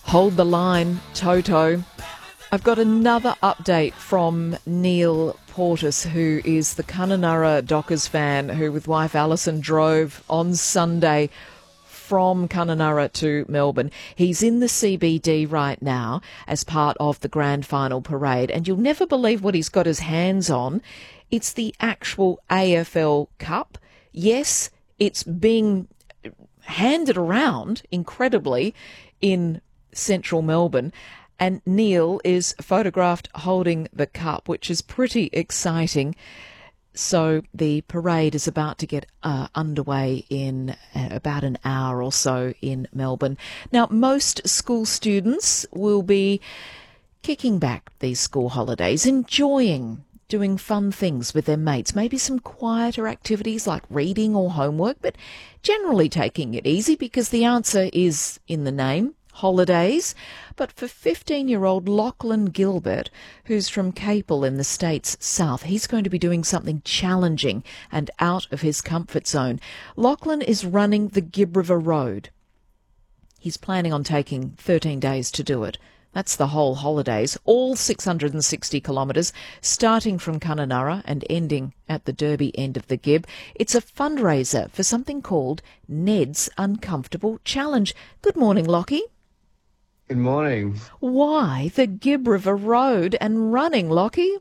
Hold the line, Toto. I've got another update from Neil Portis, who is the Kununurra Dockers fan who, with wife Alison, drove on Sunday from Kununurra to Melbourne. He's in the CBD right now as part of the grand final parade, and you'll never believe what he's got his hands on. It's the actual AFL Cup. Yes, it's being handed around, incredibly, in central Melbourne. And Neil is photographed holding the cup, which is pretty exciting. So the parade is about to get underway in about an hour or so in Melbourne. Now, most school students will be kicking back these school holidays, enjoying doing fun things with their mates, maybe some quieter activities like reading or homework, but generally taking it easy because the answer is in the name. Holidays. But for 15-year-old Lachlan Gilbert, who's from Capel in the state's south, he's going to be doing something challenging and out of his comfort zone. Lachlan is running the Gibb River Road. He's planning on taking 13 days to do it. That's the whole holidays, all 660 kilometres, starting from Kununurra and ending at the Derby end of the Gibb. It's a fundraiser for something called Ned's Uncomfortable Challenge. Good morning, Lockie. Good morning. Why the Gibb River Road and running, Lockie?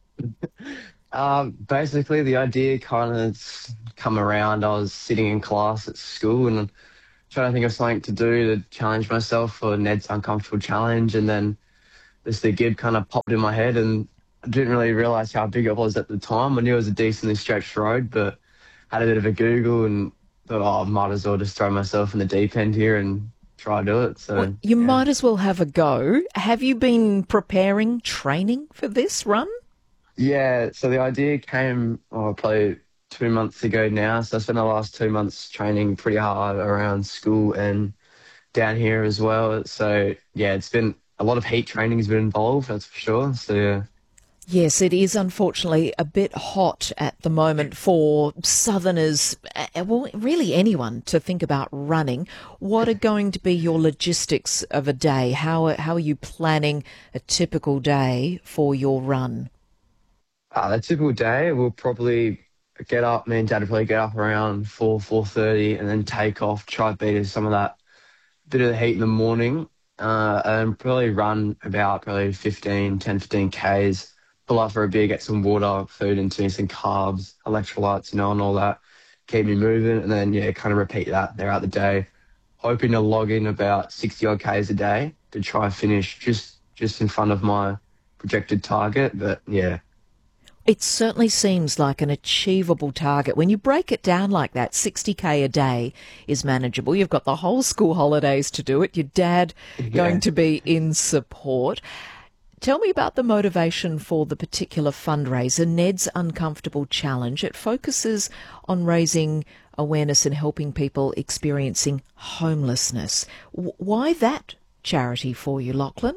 Basically, the idea kind of come around. I was sitting in class at school and trying to think of something to do to challenge myself for Ned's Uncomfortable Challenge, and then the Gibb kind of popped in my head, and I didn't really realise how big it was at the time. I knew it was a decently stretched road, but had a bit of a Google and thought, I might as well just throw myself in the deep end here and try to do it. So well, you might as well have a go. Have you been preparing, training for this run? Yeah, so the idea came probably 2 months ago now. So I spent the last 2 months training pretty hard around school and down here as well. So yeah, it's been a lot of heat training has been involved, that's for sure. So yeah. Yes, it is unfortunately a bit hot at the moment for southerners, well, really anyone to think about running. What are going to be your logistics of a day? How are you planning a typical day for your run? A typical day, we'll probably get up, me and Dad will probably get up around 4:30 and then take off, try to beat some of that bit of the heat in the morning, and probably run about probably 15 Ks. Pull up for a beer, get some water, food into me, some carbs, electrolytes, and all that. Keep me moving, and then, yeah, kind of repeat that throughout the day. Hoping to log in about 60-odd Ks a day to try and finish just in front of my projected target. But, yeah. It certainly seems like an achievable target. When you break it down like that, 60k a day is manageable. You've got the whole school holidays to do it. Your dad going to be in support. Tell me about the motivation for the particular fundraiser, Ned's Uncomfortable Challenge. It focuses on raising awareness and helping people experiencing homelessness. Why that charity for you, Lachlan?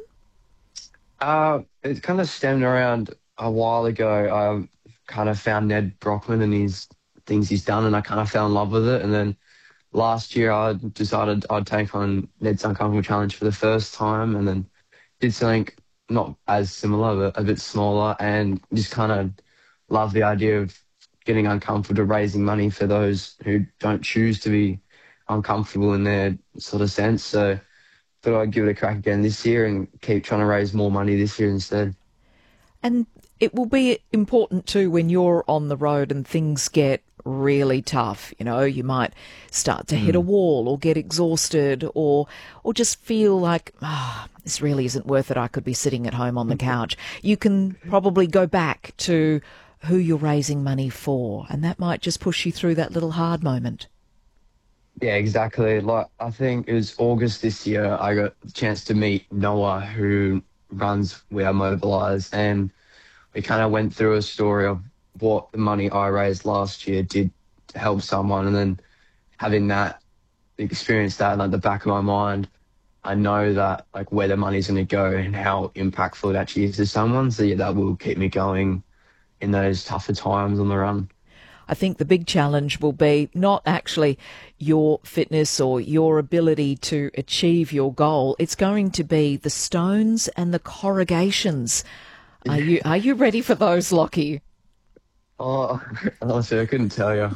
It kind of stemmed around a while ago. I kind of found Ned Brockman and his things he's done, and I kind of fell in love with it. And then last year I decided I'd take on Ned's Uncomfortable Challenge for the first time, and then did something not as similar, but a bit smaller, and just kind of love the idea of getting uncomfortable, raising money for those who don't choose to be uncomfortable in their sort of sense. So thought I'd give it a crack again this year and keep trying to raise more money this year instead. And it will be important too when you're on the road and things get really tough. You know, you might start to hit a wall or get exhausted or just feel like, this really isn't worth it. I could be sitting at home on the couch. You can probably go back to who you're raising money for, and that might just push you through that little hard moment. Yeah, exactly. Like, I think it was August this year, I got the chance to meet Noah, who runs We Are Mobilised, and we kind of went through a story of what the money I raised last year did to help someone, and then having that experience that at the back of my mind, I know that like where the money's going to go and how impactful it actually is to someone. So yeah, that will keep me going in those tougher times on the run. I think the big challenge will be not actually your fitness or your ability to achieve your goal. It's going to be the stones and the corrugations. Are you ready for those, Lockie? Oh, honestly, I couldn't tell you.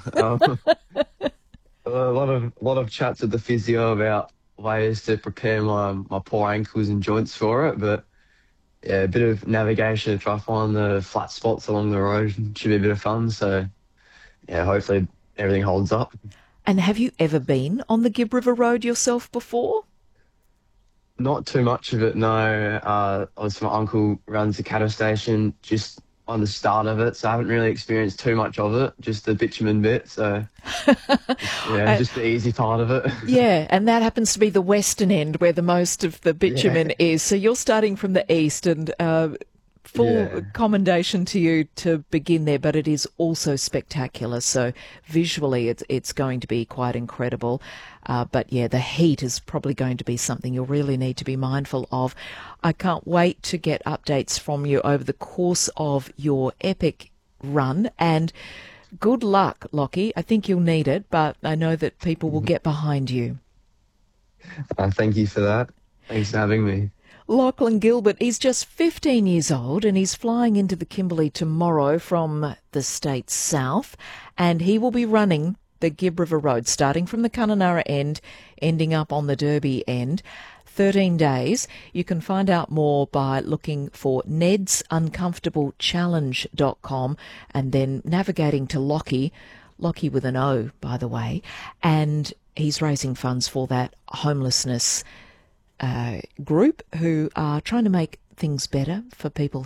A lot of chats with the physio about ways to prepare my poor ankles and joints for it, but yeah, a bit of navigation to try to find the flat spots along the road should be a bit of fun. So yeah, hopefully everything holds up. And have you ever been on the Gibb River Road yourself before? Not too much of it, no. Obviously, my uncle runs the cattle station just on the start of it, so I haven't really experienced too much of it, just the bitumen bit. So, yeah, just the easy part of it. Yeah, and that happens to be the western end where the most of the bitumen Yeah, is. So you're starting from the east, and full yeah. commendation to you to begin there, but it is also spectacular. So visually, it's going to be quite incredible. But yeah, the heat is probably going to be something you'll really need to be mindful of. I can't wait to get updates from you over the course of your epic run, and good luck, Lockie. I think you'll need it, but I know that people will get behind you. Thank you for that. Thanks for having me. Lachlan Gilbert, he's just 15 years old and he's flying into the Kimberley tomorrow from the state's south, and he will be running the Gibb River Road, starting from the Kununurra end, ending up on the Derby end. 13 days. You can find out more by looking for nedsuncomfortablechallenge.com and then navigating to Lockie with an O, by the way, and he's raising funds for that homelessness group who are trying to make things better for people